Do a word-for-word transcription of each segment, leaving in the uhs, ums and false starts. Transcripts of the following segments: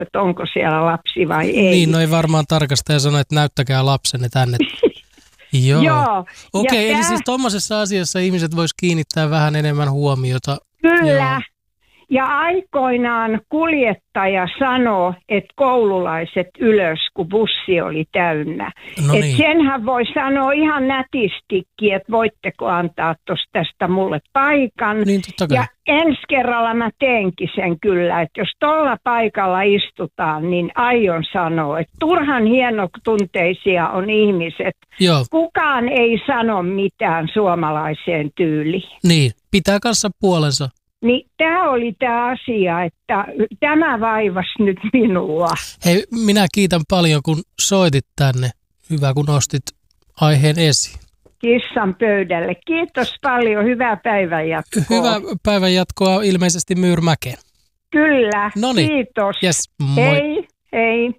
että onko siellä lapsi vai ei. Niin, no ei varmaan tarkastaja sano, että näyttäkää lapsenne tänne. Joo. Joo. Okei, eli tää... siis tuommoisessa asiassa ihmiset vois kiinnittää vähän enemmän huomiota. Kyllä. Joo. Ja aikoinaan kuljettaja sanoi, että koululaiset ylös, kun bussi oli täynnä. No Et niin. senhän voi sanoa ihan nätistikin, että voitteko antaa tuosta tästä mulle paikan. Niin, totta kai. Ja ensi kerralla mä teenkin sen kyllä, että jos tuolla paikalla istutaan, niin aion sanoa, että turhan hienotunteisia on ihmiset. Joo. Kukaan ei sano mitään suomalaiseen tyyliin. Niin, pitää kanssa puolensa. Niin tämä oli tämä asia, että tämä vaivasi nyt minua. Hei, minä kiitän paljon, kun soitit tänne. Hyvä, kun nostit aiheen esiin. Kissan pöydälle. Kiitos paljon. Hyvää päivänjatkoa. Hyvää päivänjatkoa ilmeisesti Myyrmäkeen. Kyllä. Noniin. Kiitos. Yes, moi. Hei, hei.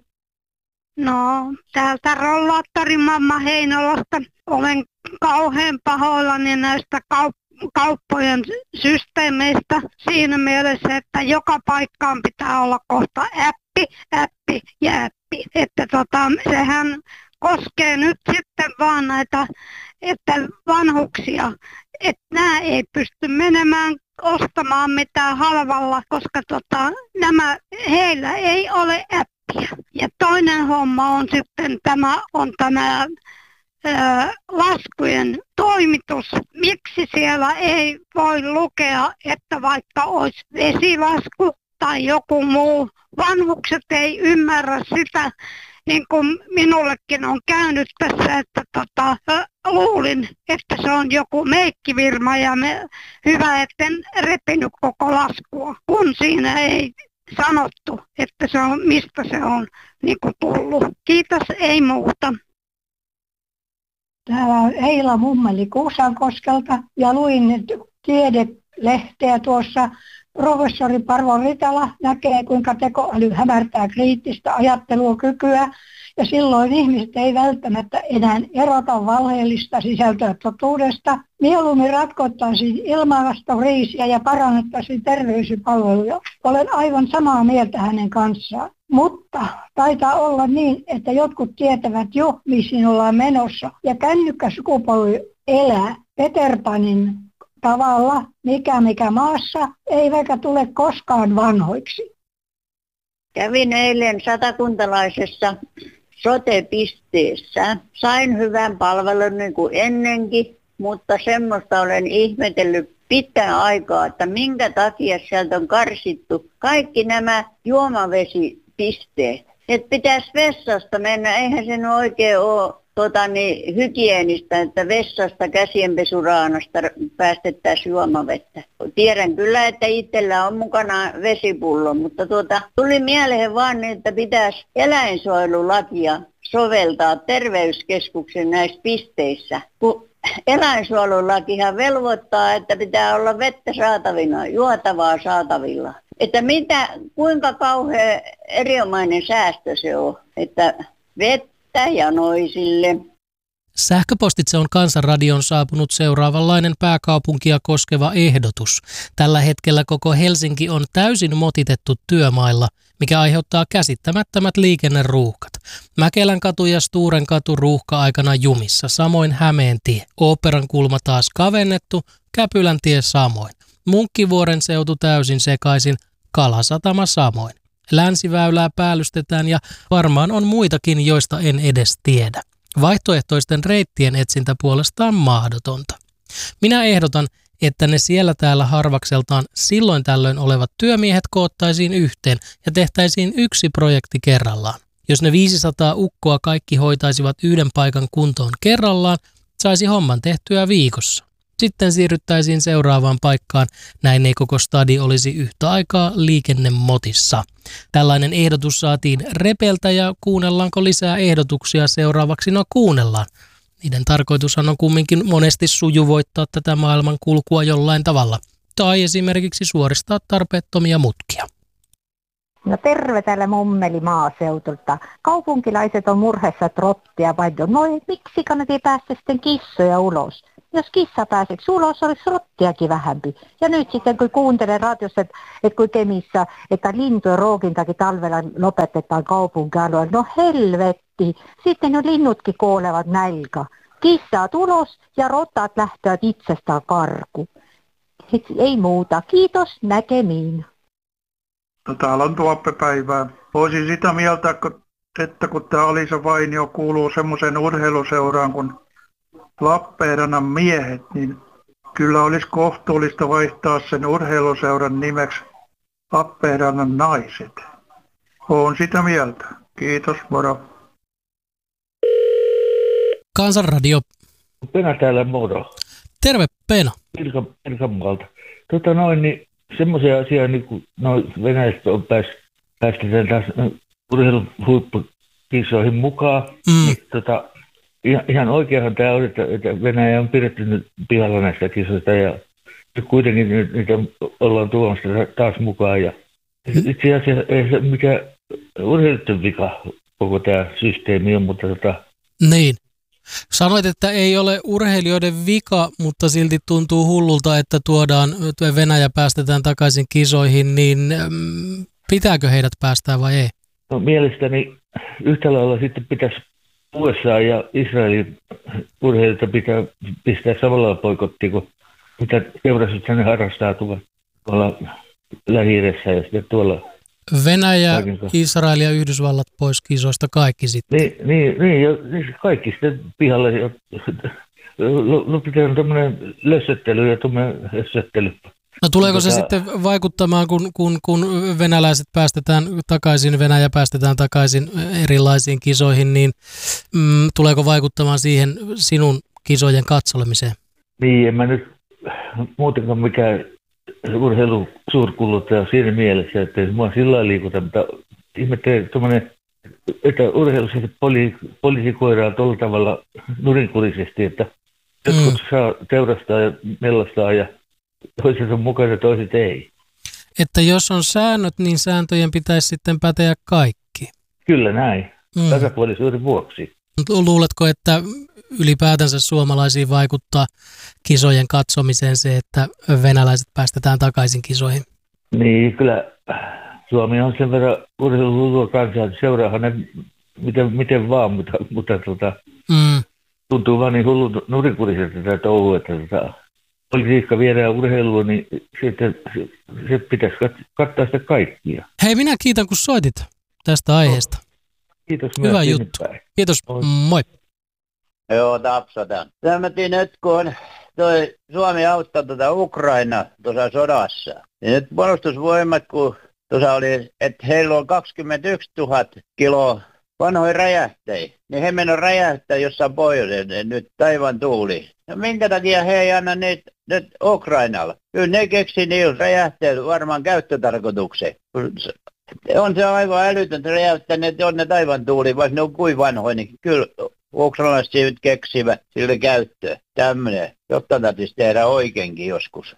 No, täältä rollaattorimamma Heinolasta. Olen kauhean pahoillani näistä kaup- kauppojen systeemeistä siinä mielessä, että joka paikkaan pitää olla kohta appi, appi ja appi. Että tota, sehän koskee nyt sitten vaan näitä että vanhuksia, että nämä ei pysty menemään ostamaan mitään halvalla, koska tota, nämä, heillä ei ole appia. Ja toinen homma on sitten tämä, on tämä ää, laskujen toimitus. Miksi siellä ei voi lukea, että vaikka olisi vesilasku tai joku muu, vanhukset ei ymmärrä sitä. Niin kuin minullekin on käynyt tässä, että tota, luulin, että se on joku meikkifirma ja me, hyvä, etten repinyt koko laskua, kun siinä ei sanottu, että se on, mistä se on niin kuin tullut. Kiitos, ei muuta. Täällä on Eila Mummeli Kuusankoskelta ja luin tiedelehteä tuossa. Professori Parvo Ritala näkee, kuinka tekoäly hämärtää kriittistä ajattelukykyä ja silloin ihmiset ei välttämättä enää erota valheellista sisältöä totuudesta. Mieluummin ratkottaisiin ilmastoriisiä ja parannettaisiin terveyspalveluja. Olen aivan samaa mieltä hänen kanssaan. Mutta taitaa olla niin, että jotkut tietävät jo, missä ollaan menossa ja kännykkäsukupolvi elää Peter Panin tavalla, mikä mikä maassa, ei vaikka tule koskaan vanhoiksi. Kävin eilen satakuntalaisessa sote-pisteessä. Sain hyvän palvelun niin kuin ennenkin, mutta semmoista olen ihmetellyt pitkän aikaa, että minkä takia sieltä on karsittu kaikki nämä juomavesipisteet. Että pitäisi vessasta mennä, eihän se oikein ole Tota, niin, hygienistä, että vessasta käsienpesuraanasta päästettäisiin juomavettä. Tiedän kyllä, että itsellä on mukana vesipullo, mutta tuota, tuli mieleen vaan niin, että pitäisi eläinsuojelulakia soveltaa terveyskeskuksen näissä pisteissä. Kun eläinsuojelulakihan velvoittaa, että pitää olla vettä saatavilla, juotavaa saatavilla. Että mitä, kuinka kauhean erinomainen säästö se on, että vettä ja noisille. Sähköpostitse on Kansanradion saapunut seuraavanlainen pääkaupunkia koskeva ehdotus. Tällä hetkellä koko Helsinki on täysin motitettu työmailla, mikä aiheuttaa käsittämättömät liikenneruuhkat. Mäkelän katu ja Sturen katu ruuhka-aikana jumissa, samoin Hämeentie. Oopperan kulma taas kavennettu, Käpylän tie samoin. Munkkivuoren seutu täysin sekaisin, Kalasatama samoin. Länsiväylää päällystetään ja varmaan on muitakin, joista en edes tiedä. Vaihtoehtoisten reittien etsintä puolestaan mahdotonta. Minä ehdotan, että ne siellä täällä harvakseltaan silloin tällöin olevat työmiehet koottaisiin yhteen ja tehtäisiin yksi projekti kerrallaan. Jos ne viisisataa ukkoa kaikki hoitaisivat yhden paikan kuntoon kerrallaan, saisi homman tehtyä viikossa. Sitten siirryttäisiin seuraavaan paikkaan, näin ei koko stadi olisi yhtä aikaa liikennemotissa. Tällainen ehdotus saatiin Repeltä ja kuunnellaanko lisää ehdotuksia seuraavaksi? No kuunnellaan. Niiden tarkoitushan on kumminkin monesti sujuvoittaa tätä maailman kulkua jollain tavalla. Tai esimerkiksi suoristaa tarpeettomia mutkia. No terve täällä Mummeli maaseutulta. Kaupunkilaiset on murheessa trottia, vai no miksi kannattaa päästä sitten kissoja ulos? Jos kissa pääseeksi ulos, olisi rottiakin vähempi. Ja nyt sitten kun kuuntelen radiossa, että, että kun Kemissä, että lintujen ruokintakin talvella lopetetaan kaupunkialueella. No helvetti, sitten ne linnutkin kuolevat nälkä. Kissaat ulos ja rottaat lähtevät itsestään karkuun. Ei muuta. Kiitos, näkemiin. No täällä on tuoppepäivää. Voisin sitä mieltä, että kun tämä Alisa Vainio kuuluu semmoisen urheiluseuraan kuin Lappeenrannan miehet, niin kyllä olisi kohtuullista vaihtaa sen urheiluseuran nimeksi Lappeenrannan naiset. Olen sitä mieltä. Kiitos, moro. Kansanradio. Pena täällä moro. Terve Pena. Pirkanmaalta. Tota noin, niin semmoisia asioita, niin kuin no, Venäjästä on pääs, päästetään taas no, urheiluhuippukisoihin mukaan, mm. niin tota, ihan, ihan oikeahan tämä on, että, että Venäjä on pidetty nyt pihalla näistä kisoista ja kuitenkin nyt niitä ollaan tuomassa taas mukaan. Ja mm. itse asiassa ei se mikään urheilijoiden vika koko tämä systeemi on, mutta tota... Niin. Sanoit, että ei ole urheilijoiden vika, mutta silti tuntuu hullulta, että tuodaan, Venäjä päästetään takaisin kisoihin, niin pitääkö heidät päästää vai ei? No, mielestäni yhtä lailla sitten pitäisi U S A ja Israelin urheilijoita pitää pistää samalla poikottiin, kun mitä teurastuksia ne harrastaa tuolla Lähi-idässä ja sitten tuolla. Venäjä, Israel ja Yhdysvallat pois kisoista kaikki sitten. Niin, niin, niin ja kaikki sitten pihalle. Lopetetaan tämmöinen lössöttely ja tuommoinen hössöttely. No tuleeko se sitten vaikuttamaan, kun, kun, kun venäläiset päästetään takaisin, Venäjä päästetään takaisin erilaisiin kisoihin, niin mm, tuleeko vaikuttamaan siihen sinun kisojen katsolemiseen? Niin, en mä nyt muutenkaan mikään urheilu suurkuluttaja siinä mielessä, että ei mua sillä lailla liikuta, mutta ihmettelen tuommoinen, että urheilussa poli, poliisikoidaan tuolla tavalla nurinkurisesti, että jotkut mm. saa teurastaa ja mellastaa ja toiset on mukana ja toiset ei. Että jos on säännöt, niin sääntöjen pitäisi sitten päteä kaikki. Kyllä näin, mm. tasapuolisuuden vuoksi. Luuletko, että ylipäätänsä suomalaisiin vaikuttaa kisojen katsomiseen se, että venäläiset päästetään takaisin kisoihin? Niin, kyllä Suomi on sen verran urheiluluo kanssa, että seuraahan ne miten, miten vaan, mutta, mutta tota, mm. tuntuu vaan niin hullun nurinkuriselta tätä touhua, että tota, politiikka viedään urheilua, niin sitten se, se pitäisi kattaa sitä kaikkia. Hei, minä kiitän, kun soitit tästä aiheesta. Kiitos. Hyvä juttu. Päin. Kiitos. Moi. Moi. Joo, tapsataan. Tämmötin nyt, kun toi Suomi auttaa tuota Ukraina tuossa sodassa. Ja nyt puolustusvoimat, kun tuossa oli, että heillä on kaksikymmentäyksituhatta kiloa vanhoja räjähteitä, niin he menivät räjähtää jossain pohjoiseen nyt taivaan tuuli. Ja minkä takia he ei anna niitä nyt Ukrainalla? Kyllä ne keksi niillä räjähteillä varmaan käyttötarkoitukseen. On se aivan älytöntä räjäyttää ne tuonne taivaan tuuliin, vaikka ne on kuin vanhoja, niin kyllä ukrainalaiset nyt keksivät sille käyttöön. Tämmöinen, jotta täytyisi tehdä oikeinkin joskus.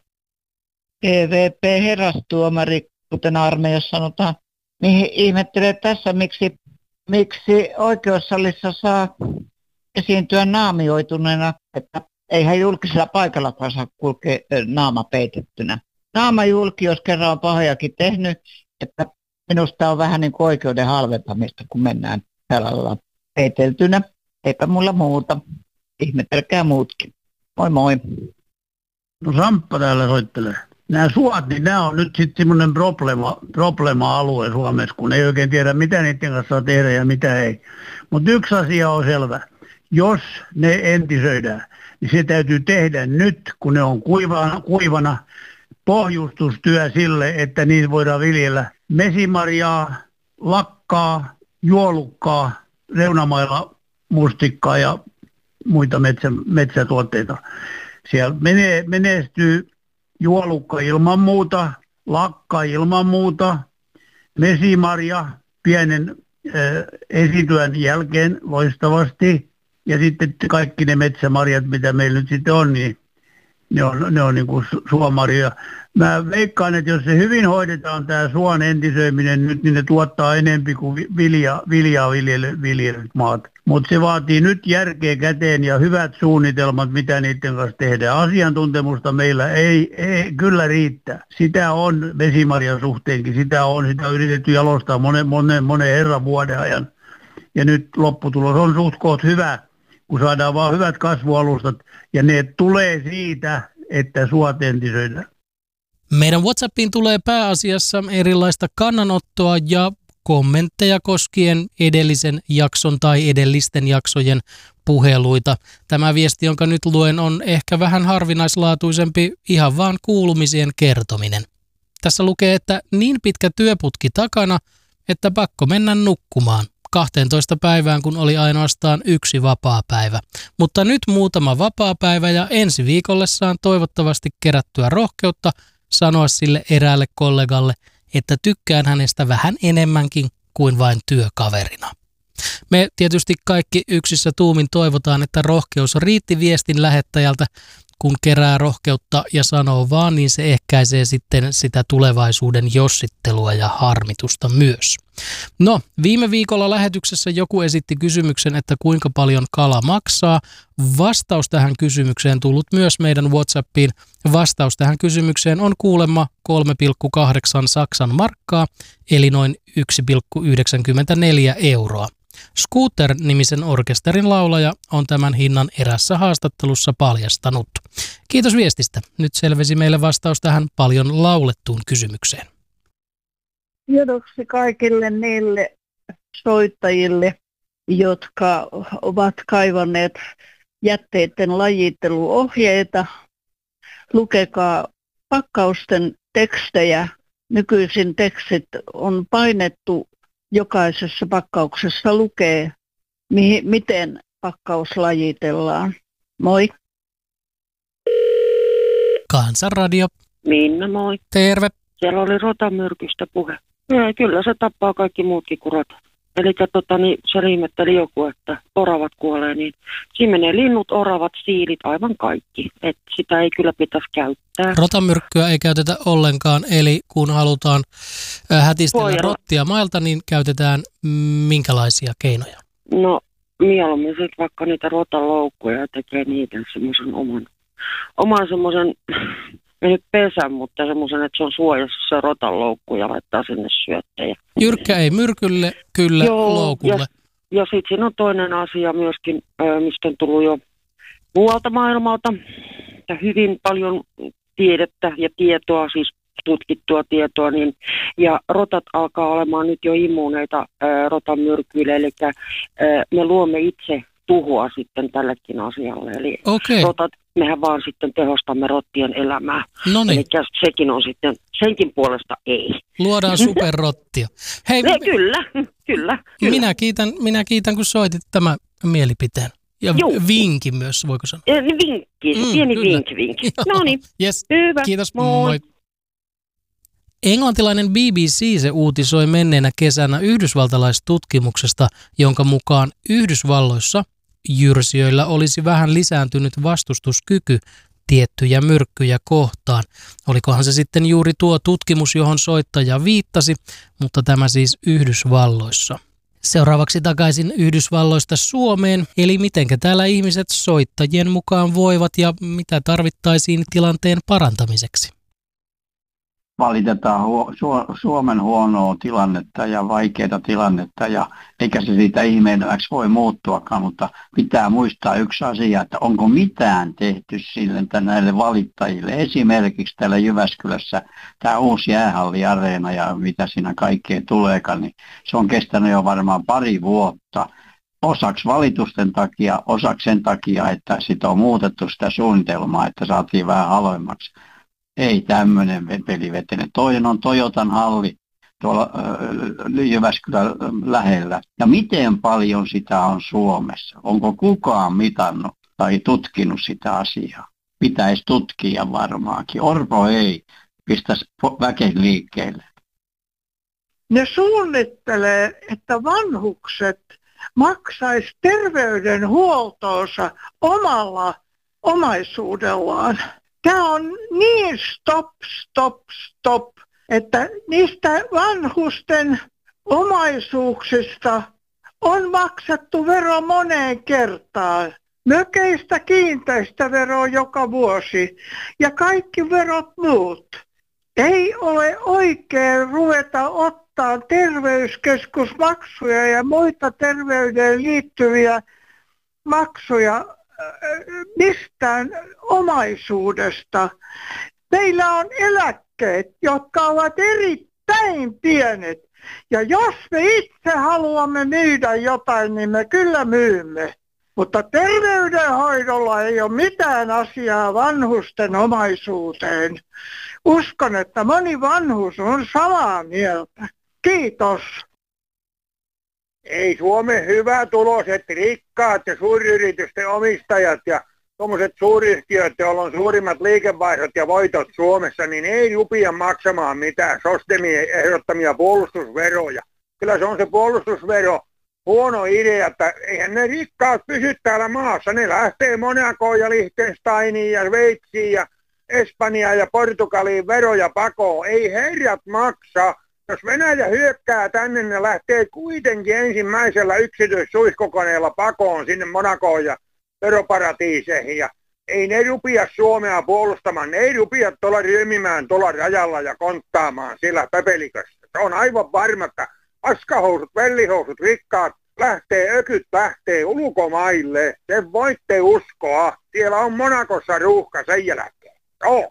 E V P herrastuomari, kuten armeijassa sanotaan, niin ihmettelee tässä, miksi, miksi oikeussalissa saa esiintyä naamioituneena, että eihän julkisella paikallakaan saa kulkea naama peitettynä. Naama julki, jos kerran on pahojakin tehnyt, että minusta on vähän niin kuin oikeuden halventamista, kun mennään tällä peiteltynä. Eipä mulla muuta. Ihmetelkää muutkin. Moi moi. No Samppa täällä soittelee. Nämä suot, niin nämä on nyt sitten semmoinen problema, problema-alue Suomessa, kun ei oikein tiedä, mitä niiden kanssa saa tehdä ja mitä ei. Mutta yksi asia on selvä. Jos ne entisöidään, niin se täytyy tehdä nyt, kun ne on kuivana, kuivana pohjustustyö sille, että niitä voidaan viljellä mesimarjaa, lakkaa, juolukkaa, reunamailla mustikkaa ja muita metsä, metsätuotteita. Siellä menee, menestyy juolukka ilman muuta, lakka ilman muuta, mesimarja pienen äh, esityön jälkeen loistavasti ja sitten kaikki ne metsämarjat, mitä meillä nyt sitten on, niin ne on, ne on niin kuin suomarjoja. Mä veikkaan, että jos se hyvin hoidetaan tämä suon entisöiminen nyt, niin ne tuottaa enempi kuin vilja, viljaa viljelyt maat. Mutta se vaatii nyt järkeä käteen ja hyvät suunnitelmat, mitä niiden kanssa tehdään. Asiantuntemusta meillä ei, ei kyllä riittää. Sitä on vesimarjan suhteenkin, sitä on, sitä on yritetty jalostaa monen, monen, monen herran vuoden ajan. Ja nyt lopputulos on suht koht hyvä, kun saadaan vaan hyvät kasvualustat ja ne tulee siitä, että suot entisöidään. Meidän WhatsAppiin tulee pääasiassa erilaista kannanottoa ja kommentteja koskien edellisen jakson tai edellisten jaksojen puheluita. Tämä viesti, jonka nyt luen, on ehkä vähän harvinaislaatuisempi, ihan vaan kuulumisien kertominen. Tässä lukee, että niin pitkä työputki takana, että pakko mennä nukkumaan. kahteentoista päivään, kun oli ainoastaan yksi vapaapäivä. Mutta nyt muutama vapaapäivä ja ensi viikolle saan toivottavasti kerättyä rohkeutta sanoa sille eräälle kollegalle, että tykkään hänestä vähän enemmänkin kuin vain työkaverina. Me tietysti kaikki yksissä tuumin toivotaan, että rohkeus riitti viestin lähettäjältä. Kun kerää rohkeutta ja sanoo vaan, niin se ehkäisee sitten sitä tulevaisuuden jossittelua ja harmitusta myös. No, viime viikolla lähetyksessä joku esitti kysymyksen, että kuinka paljon kala maksaa. Vastaus tähän kysymykseen tullut myös meidän WhatsAppiin. Vastaus tähän kysymykseen on kuulemma kolme pilkku kahdeksan Saksan markkaa, eli noin yksi pilkku yhdeksänkymmentäneljä euroa. Scooter-nimisen orkesterin laulaja on tämän hinnan erässä haastattelussa paljastanut. Kiitos viestistä. Nyt selvisi meille vastaus tähän paljon laulettuun kysymykseen. Tiedoksi kaikille niille soittajille, jotka ovat kaivanneet jätteiden lajitteluohjeita. Lukekaa pakkausten tekstejä. Nykyisin tekstit on painettu. Jokaisessa pakkauksessa lukee, mihin, miten pakkaus lajitellaan. Moi. Kansanradio. Minna, moi. Terve. Siellä oli rotamyrkystä puhe. Ja kyllä se tappaa kaikki muutkin kuin rotat. Eli tota, niin, se ihmetteli joku, että oravat kuolee, niin siinä menee linnut, oravat, siilit, aivan kaikki. Et sitä ei kyllä pitäisi käyttää. Rotamyrkkyä ei käytetä ollenkaan, eli kun halutaan hätistellä Voi rottia mailta, niin käytetään minkälaisia keinoja? No mieluummin sitten vaikka niitä rotaloukkuja ja tekee niitä semmoisen oman, oman semmoisen, ei nyt pesän, mutta semmoisen, että se on suojassa se rotaloukku ja laittaa sinne syöttejä. Jyrkkä ei myrkylle, kyllä Joo, loukulle. Ja, ja sitten siinä on toinen asia myöskin, mistä on tullut jo muualta maailmalta. Ja hyvin paljon tiedettä ja tietoa, siis tutkittua tietoa, niin, ja rotat alkaa olemaan nyt jo immuuneita ää, rotan myrkyille, eli ää, me luomme itse tuhoa sitten tällekin asialle. Eli okay. rotat, mehän vaan sitten tehostamme rottien elämää. Noniin. Eli sekin on sitten, senkin puolesta ei. Luodaan superrottia. Hei, ne, kyllä, kyllä, kyllä. Minä kiitän, minä kiitän, kun soitit tämän mielipiteen. Ja Juu. vinkin myös, voiko sanoa? Ja, vinkki, mm, pieni vink, vink. No niin, yes. Hyvä. Kiitos, moi. moi. Englantilainen B B C se uutisoi menneenä kesänä yhdysvaltalaistutkimuksesta, jonka mukaan Yhdysvalloissa jyrsijöillä olisi vähän lisääntynyt vastustuskyky tiettyjä myrkkyjä kohtaan. Olikohan se sitten juuri tuo tutkimus, johon soittaja viittasi, mutta tämä siis Yhdysvalloissa. Seuraavaksi takaisin Yhdysvalloista Suomeen, eli mitenkä täällä ihmiset soittajien mukaan voivat ja mitä tarvittaisiin tilanteen parantamiseksi. Valitetaan huo, Su- Suomen huonoa tilannetta ja vaikeaa tilannetta, ja eikä se siitä ihmeelliseksi voi muuttuakaan, mutta pitää muistaa yksi asia, että onko mitään tehty sille näille valittajille. Esimerkiksi täällä Jyväskylässä tämä uusi jäähalliareena ja mitä siinä kaikkea tuleekaan, niin se on kestänyt jo varmaan pari vuotta. Osaksi valitusten takia, osaksi sen takia, että sitä on muutettu sitä suunnitelmaa, että saatiin vähän halvemmaksi. Ei tämmöinen peli vetene. Toinen on Toyotan halli tuolla äh, Jyväskylän lähellä. Ja miten paljon sitä on Suomessa? Onko kukaan mitannut tai tutkinut sitä asiaa? Pitäisi tutkia varmaankin. Orpo ei. Pistäisi väken liikkeelle. Ne suunnittelee, että vanhukset maksaisi terveydenhuoltoonsa omalla omaisuudellaan. Tämä on niin stop, stop, stop, että niistä vanhusten omaisuuksista on maksettu vero moneen kertaan. Mökeistä kiinteistövero joka vuosi ja kaikki verot muut. Ei ole oikein ruveta ottaa terveyskeskusmaksuja ja muita terveyteen liittyviä maksuja mistään omaisuudesta. Meillä on eläkkeet, jotka ovat erittäin pienet. Ja jos me itse haluamme myydä jotain, niin me kyllä myymme. Mutta terveydenhoidolla ei ole mitään asiaa vanhusten omaisuuteen. Uskon, että moni vanhus on samaa mieltä. Kiitos. Ei Suomen hyvätuloiset, rikkaat ja suuryritysten omistajat ja tuommoiset suuryhtiöt, joilla on suurimmat liikevaihdot ja voitot Suomessa, niin ei rupia maksamaan mitään sostemien ehdottamia puolustusveroja. Kyllä se on se puolustusvero huono idea, että eihän ne rikkaat pysy täällä maassa. Ne lähtee Monacoon ja Liechtensteiniin ja Sveitsiin ja Espanjaan ja Portugaliin veroja pakoon. Ei herrat maksa. Jos Venäjä hyökkää tänne, ne lähtee kuitenkin ensimmäisellä yksityissuihkokoneella pakoon sinne Monacoon ja veroparatiiseihin. Ja ei ne rupia Suomea puolustamaan, ne ei rupia tuolla ryömimään tuolla rajalla ja konttaamaan sillä pepelikössä. Se on aivan varma, että askahousut, vellihousut, rikkaat lähtee, ökyt lähtee ulkomaille. Te voitte uskoa. Siellä on Monacossa ruuhka sen jälkeen. Joo.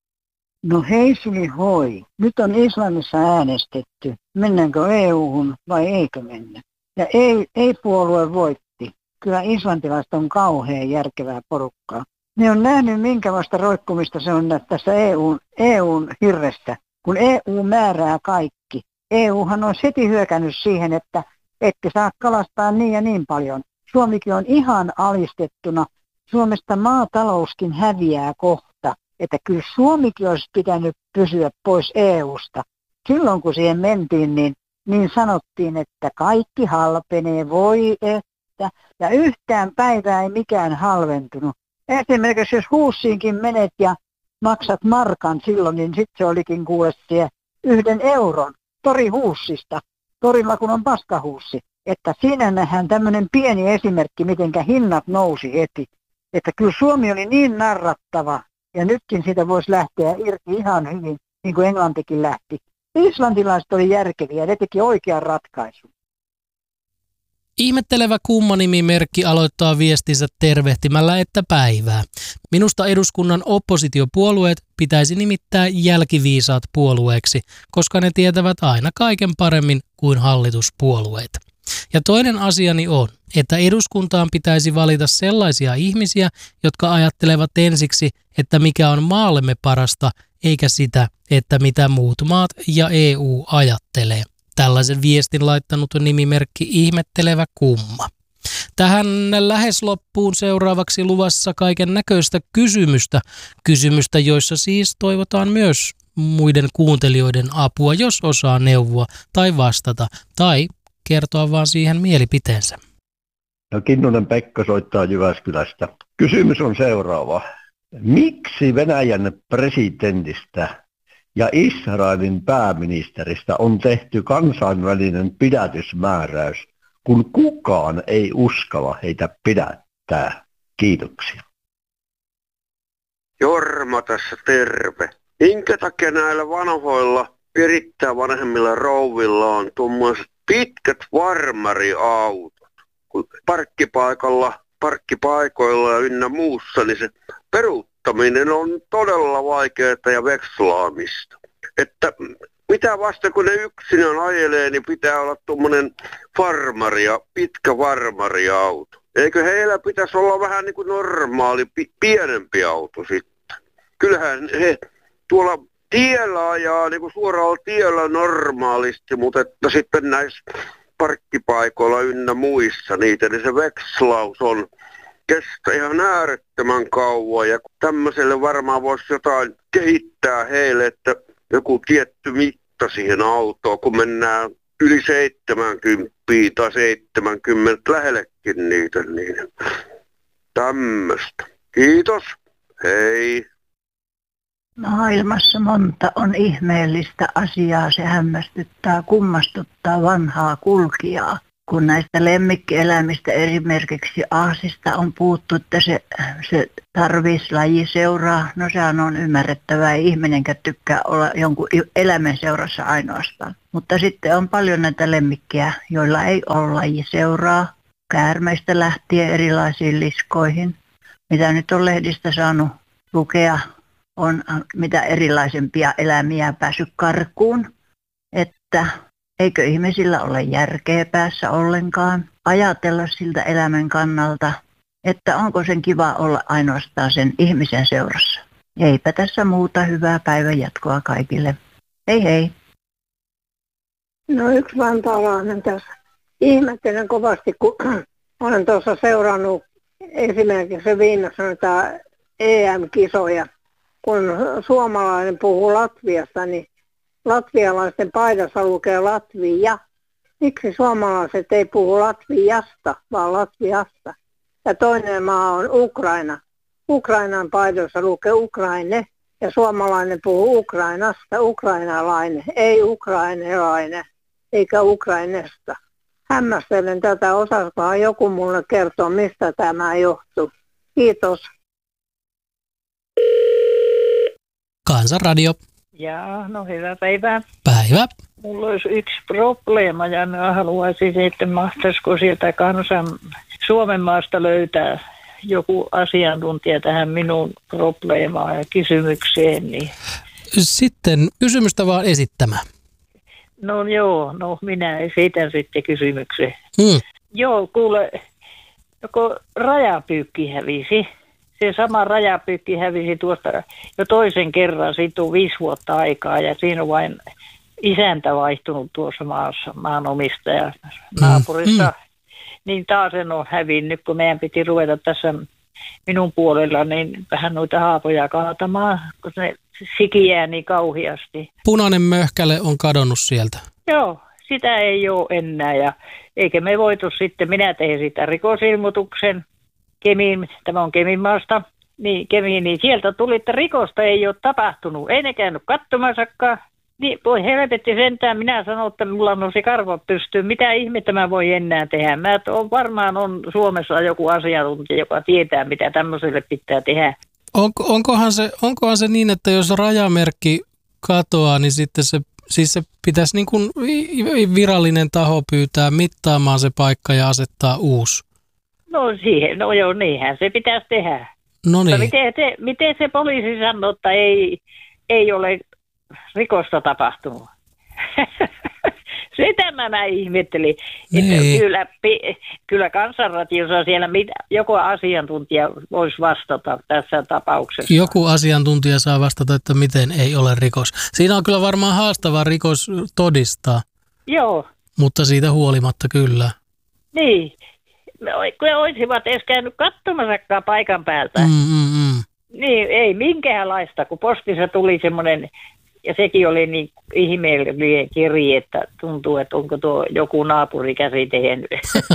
No heisuli hoi. Nyt on Islannissa äänestetty. Mennäänkö E U-hun vai eikö mennä? Ja ei, ei puolue voitti. Kyllä islantilaiset on kauhean järkevää porukkaa. Ne on nähnyt minkälaista roikkumista se on tässä E U:n, E U:n hirressä, kun E U määrää kaikki. E Uhan on heti hyökännyt siihen, että ette saa kalastaa niin ja niin paljon. Suomikin on ihan alistettuna. Suomesta maatalouskin häviää kohta. Että kyllä Suomikin olisi pitänyt pysyä pois E U:sta. Silloin kun siihen mentiin, niin, niin sanottiin, että kaikki halpenee, voi että. Ja yhtään päivää ei mikään halventunut. Esimerkiksi jos Huussiinkin menet ja maksat markan silloin, niin sitten se olikin kuulestia yhden euron tori Huussista. Torilla kun on paskahuussi. Että siinä nähdään tämmöinen pieni esimerkki, mitenkä hinnat nousi heti. Että kyllä Suomi oli niin narrattava. Ja nytkin siitä voisi lähteä irti ihan hyvin, niin kuin Englantikin lähti. Islantilaiset oli järkeviä, ne teki oikean ratkaisun. Ihmettelevä kummanimimerkki aloittaa viestinsä tervehtimällä, että päivää. Minusta eduskunnan oppositiopuolueet pitäisi nimittää jälkiviisaat puolueeksi, koska ne tietävät aina kaiken paremmin kuin hallituspuolueet. Ja toinen asiani on, että eduskuntaan pitäisi valita sellaisia ihmisiä, jotka ajattelevat ensiksi, että mikä on maallemme parasta, eikä sitä, että mitä muut maat ja E U ajattelee. Tällaisen viestin laittanut on nimimerkki Ihmettelevä kumma. Tähän lähes loppuun seuraavaksi luvassa kaiken näköistä kysymystä. Kysymystä, joissa siis toivotaan myös muiden kuuntelijoiden apua, jos osaa neuvoa tai vastata tai kertoa vaan siihen mielipiteensä. No, Kinnunen Pekka soittaa Jyväskylästä. Kysymys on seuraava. Miksi Venäjän presidentistä ja Israelin pääministeristä on tehty kansainvälinen pidätysmääräys, kun kukaan ei uskalla heitä pidättää? Kiitoksia. Jorma tässä terve. Minkä takia näillä vanhoilla erittäin vanhemmilla rouvilla on tuommoiset pitkät varmariautot? Parkkipaikalla, parkkipaikoilla ja ynnä muussa, niin se peruuttaminen on todella vaikeaa ja vekslaamista. Että mitä vasta kun ne yksinään ajelee, niin pitää olla tuommoinen farmari ja pitkä varmariauto. Eikö heillä pitäisi olla vähän niin kuin normaali, pienempi auto sitten? Kyllähän he tuolla tiellä ajaa niin kuin suoralla tiellä normaalisti, mutta että sitten näissä parkkipaikoilla ynnä muissa niitä, niin se vekslaus on kestä ihan äärettömän kauan. Ja tämmöiselle varmaan voisi jotain kehittää heille, että joku tietty mitta siihen autoon, kun mennään yli seitsemänkymmentä tai seitsemänkymmentä lähellekin niitä, niin tämmöistä. Kiitos, hei. Maailmassa monta on ihmeellistä asiaa, se hämmästyttää, kummastuttaa vanhaa kulkijaa. kun näistä lemmikkieläimistä esimerkiksi aasista on puhuttu, että se, se tarvitsisi lajiseuraa, no sehän on ymmärrettävää, ei ihminenkään tykkää olla jonkun eläimen seurassa ainoastaan. Mutta sitten on paljon näitä lemmikkiä, joilla ei ole lajiseuraa, käärmeistä lähtien erilaisiin liskoihin. Mitä nyt on lehdistä saanut lukea, on mitä erilaisempia eläimiä päässyt karkuun, että eikö ihmisillä ole järkeä päässä ollenkaan ajatella siltä eläimen kannalta, että onko sen kiva olla ainoastaan sen ihmisen seurassa. Eipä tässä muuta, hyvää päivän jatkoa kaikille. Hei hei. No yksi vantaalainen tässä. Ihmettelen kovasti, kun olen tuossa seurannut esimerkiksi viimeksi noita E M-kisoja. Kun suomalainen puhuu Latviasta, niin latvialaisten paidassa lukee Latvia. Miksi suomalaiset ei puhu Latviasta, vaan Latviasta? Ja toinen maa on Ukraina. Ukrainan paidossa lukee Ukraine ja suomalainen puhuu Ukrainasta, ukrainalainen, ei ukrainalainen eikä Ukrainesta. Hämmästelen tätä, osaskohan joku mulle kertoa, mistä tämä johtuu. Kiitos. Kansanradio. Jaa, no hyvää päivää. Päivä. Mulla olisi yksi probleema ja mä haluaisin, että mahtaisiko sieltä kansan Suomen maasta löytää joku asiantuntija tähän minun probleemaan ja kysymykseen. Niin. Sitten kysymystä vaan esittämään. No joo, no minä esitän sitten kysymyksen. Hmm. Joo, kuule, joko rajapyykki hävisi? Se sama rajapyykki hävisi tuosta jo toisen kerran, siitä on viisi vuotta aikaa ja siinä on vain isäntä vaihtunut tuossa maassa, maanomistaja naapurissa. Mm. Niin taas sen on hävinnyt, kun meidän piti ruveta tässä minun puolella niin vähän noita haapoja kaatamaan, kun ne sikiää niin kauheasti. Punainen möhkäle on kadonnut sieltä. Joo, sitä ei ole enää ja eikä me voitu sitten, minä tein sitä rikosilmoituksen. Kemiin, tämä on Keminmaasta, niin Kemiin, niin sieltä tuli, että rikosta ei ole tapahtunut. Ei ne käynyt katsomassakaan. Niin voi helvetti sentään, minä sanon, että mulla nousi karvot pystyyn. Mitä ihmettä mä voi enää tehdä? Mä on, varmaan on Suomessa joku asiantuntija, joka tietää, mitä tämmöiselle pitää tehdä. Onko, onkohan, se, onkohan se niin, että jos rajamerkki katoaa, niin sitten se, siis se pitäisi niin kuin virallinen taho pyytää mittaamaan se paikka ja asettaa uusi? No siihen, no joo, niinhän se pitäisi tehdä. No niin. Miten se, miten se poliisi sanoo, että ei, ei ole rikosta tapahtunut? Sitä mä, mä ihmettelin. Että kyllä, kyllä Kansanradiossa siellä mitä, joku asiantuntija voisi vastata tässä tapauksessa. Joku asiantuntija saa vastata, että miten ei ole rikos. Siinä on kyllä varmaan haastava rikos todistaa. Joo. Mutta siitä huolimatta kyllä. Niin. Kun olisivat edes käynyt katsomassakaan paikan päältä. Mm, mm, mm. Niin, ei minkäänlaista, kun postissa tuli semmoinen, ja sekin oli niin ihmeellinen kirje, että tuntuu, että onko tuo joku naapurikäsi tehnyt.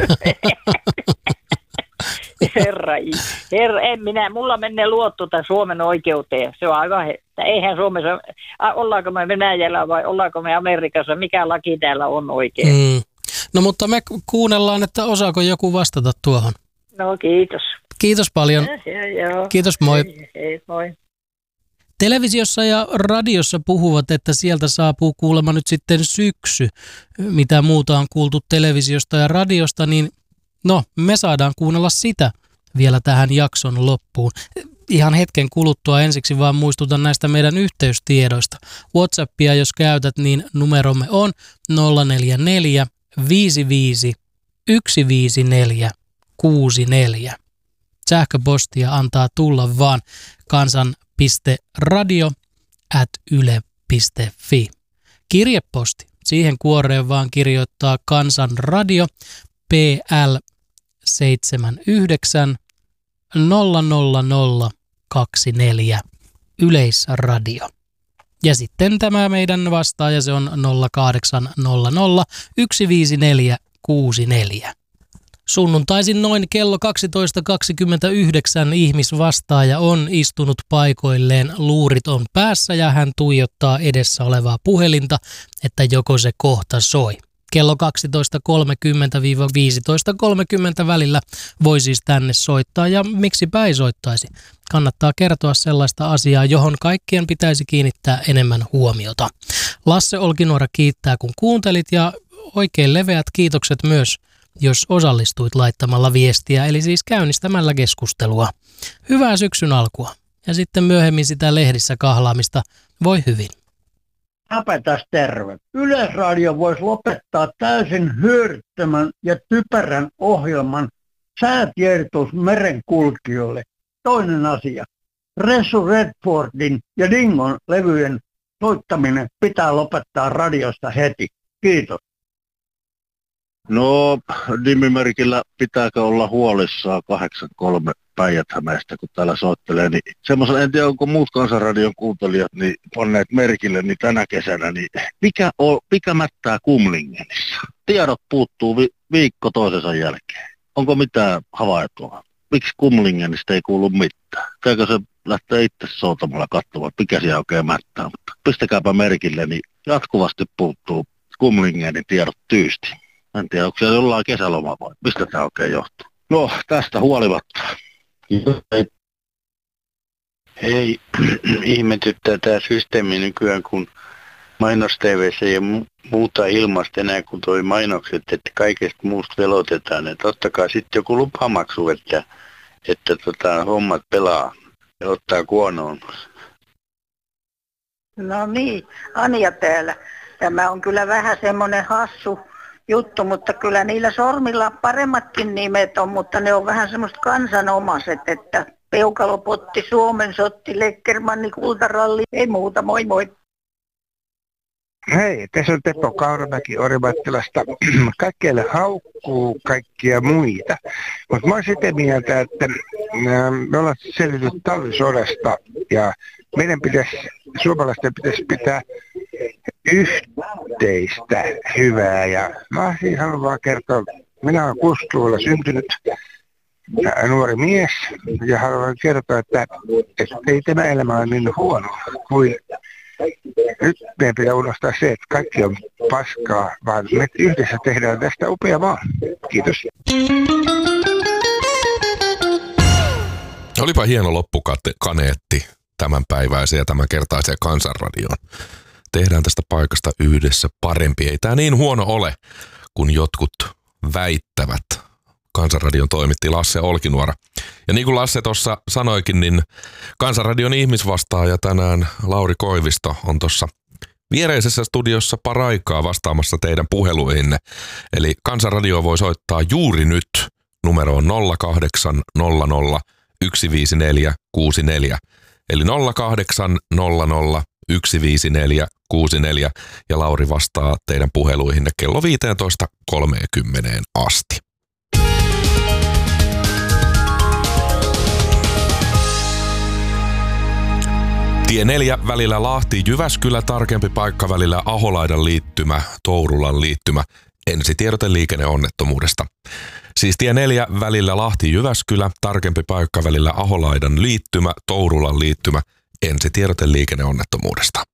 Herra, herra, en minä, mulla menee luotto tämän Suomen oikeuteen. Se on aivan, että eihän Suomessa, ollaanko me Venäjällä vai ollaanko me Amerikassa, mikä laki täällä on oikein. Mm. No mutta me kuunnellaan, että osaako joku vastata tuohon. No kiitos. Kiitos paljon. Ja, joo. Kiitos, moi. Hei, hei, moi. Televisiossa ja radiossa puhuvat, että sieltä saapuu kuulemma nyt sitten syksy. Mitä muuta on kuultu televisiosta ja radiosta, niin no, me saadaan kuunnella sitä vielä tähän jakson loppuun. Ihan hetken kuluttua ensiksi vaan muistutan näistä meidän yhteystiedoista. WhatsAppia jos käytät, niin numeromme on nolla neljä neljä viisi viisi yksi viisi neljä kuusi neljä. Sähköpostia antaa tulla vaan kansan.radio at yle piste fi. Kirjeposti. Siihen kuoreen vaan kirjoittaa Kansanradio P L seitsemänkymmentäyhdeksän nolla nolla nolla kaksikymmentäneljä Yleisradio. Ja sitten tämä meidän vastaaja, se on nolla kahdeksan nolla nolla yksi viisi neljä kuusi neljä. Sunnuntaisin noin kello kaksitoista kaksikymmentäyhdeksän ihmisvastaaja on istunut paikoilleen, luurit on päässä ja hän tuijottaa edessä olevaa puhelinta, että joko se kohta soi. Kello kaksitoista kolmekymmentä viisitoista kolmekymmentä välillä voi siis tänne soittaa ja miksipä ei soittaisi. Kannattaa kertoa sellaista asiaa, johon kaikkien pitäisi kiinnittää enemmän huomiota. Lasse Olkinuora kiittää kun kuuntelit ja oikein leveät kiitokset myös, jos osallistuit laittamalla viestiä, eli siis käynnistämällä keskustelua. Hyvää syksyn alkua ja sitten myöhemmin sitä lehdissä kahlaamista. Voi hyvin. Apetas terve. Yleisradio voisi lopettaa täysin hyödyttömän ja typerän ohjelman säätiedotus merenkulkijoille. Toinen asia. Ressu Redfordin ja Dingon levyjen soittaminen pitää lopettaa radiosta heti. Kiitos. No, nimimerkillä pitääkö olla huolissaan kahdeksankymmentäkolme Päijät-Hämeestä, kun täällä soittelee, niin semmoisen, en tiedä onko muut Kansanradion kuuntelijat niin panneet merkille, niin tänä kesänä, niin mikä, on, mikä mättää Kumlingenissä? Tiedot puuttuu vi, viikko toisensa jälkeen. Onko mitään havaittua? Miksi Kumlingenistä ei kuulu mitään? Teekö se lähtee itse soutamalla katsomaan, mikä siellä oikein mättää, mutta pistäkääpä merkille, niin jatkuvasti puuttuu Kumlingenin tiedot tyysti. En tiedä, onko siellä jollain kesäloma vai mistä tämä oikein johtuu. No, tästä huolimatta. Hei, ihmetyttää tämä systeemi nykyään, kun mainos-T V:ssä ei ole muuta ilmasta enää kuin toi mainokset, että kaikesta muusta velotetaan. Että ottakaa sitten joku lupamaksu, että, että tota, hommat pelaa ja ottaa kuonoon. No niin, Anja täällä. Tämä on kyllä vähän semmoinen hassu juttu, mutta kyllä niillä sormilla paremmatkin nimet on, mutta ne on vähän semmoista kansanomaiset, että Peukalopotti, Suomen sotti, Leckermanni, Kultaralli, ei muuta, moi moi. Hei, tässä on Teppo Kauramäki Orimattilasta. Kaikkialle haukkuu kaikkia muita. Mutta mä oon sitä mieltä, että me ollaan selvitty talvisodasta ja meidän pitäisi, suomalaisten pitäisi pitää yhteistä hyvää. Ja mä siis haluan vaan kertoa, minä olen kuusikymmentäluvulla syntynyt nuori mies ja haluan kertoa, että, että ei tämä elämä ole niin huono kuin nyt meidän pitää unohtaa se, että kaikki on paskaa, vaan me yhdessä tehdään tästä upea maa. Kiitos. Olipa hieno loppukaneetti tämänpäiväisen ja tämänkertaiseen Kansanradioon. Tehdään tästä paikasta yhdessä parempi. Ei tämä niin huono ole, kun jotkut väittävät. Kansanradion toimitti Lasse Olkinuora. Ja niin kuin Lasse tuossa sanoikin, niin Kansanradion ihmisvastaaja tänään Lauri Koivisto on tuossa viereisessä studiossa paraikaa vastaamassa teidän puheluihinne. Eli Kansanradio voi soittaa juuri nyt numeroon nolla kahdeksan nolla nolla yksi viisi neljä kuusi neljä. Eli nolla kahdeksan nolla nolla yksi viisi neljä kuusi neljä ja Lauri vastaa teidän puheluihinne kello viisitoista kolmekymmentä asti. Tie neljä välillä Lahti-Jyväskylä, tarkempi paikka välillä Aholaidan liittymä, Tourulan liittymä, ensitiedote liikenneonnettomuudesta. Siis tie neljä välillä Lahti-Jyväskylä, tarkempi paikka välillä Aholaidan liittymä, Tourulan liittymä, ensitiedote liikenneonnettomuudesta.